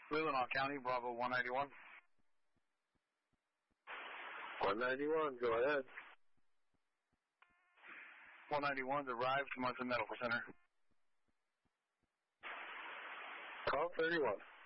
Leelanau County, Bravo 191. 191, go ahead. 191's arrived to Munson Medical Center. Call 31.